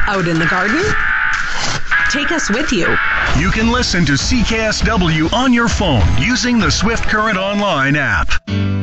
Out in the garden? Take us with you. You can listen to CKSW on your phone using the Swift Current Online app.